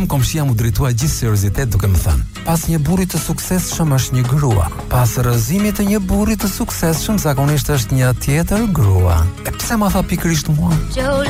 komshia mu drejtua gjithë seriozitet duke më thënë: pas një burri të suksesshëm është një grua. Pas rrëzimit të një burri të suksesshëm zakonisht është një tjetër grua. E pse ma tha pikërisht mua?